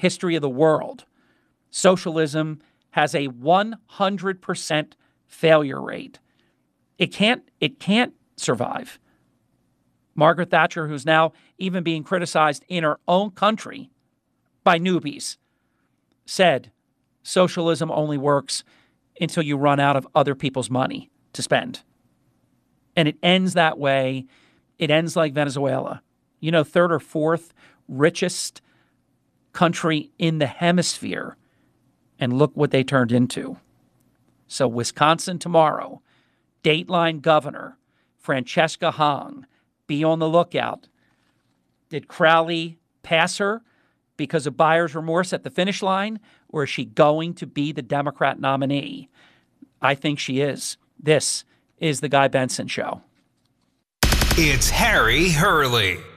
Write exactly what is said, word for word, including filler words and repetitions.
history of the world, socialism has a one hundred percent failure rate. It can't, it can't survive. Margaret Thatcher, who's now even being criticized in her own country by newbies, said socialism only works until you run out of other people's money to spend. And it ends that way. It ends like Venezuela. You know, third or fourth richest country in the hemisphere. And look what they turned into. So Wisconsin tomorrow, Dateline Governor Francesca Hong, be on the lookout. Did Crowley pass her because of buyer's remorse at the finish line, or is she going to be the Democrat nominee? I think she is. This is the Guy Benson Show. It's Harry Hurley.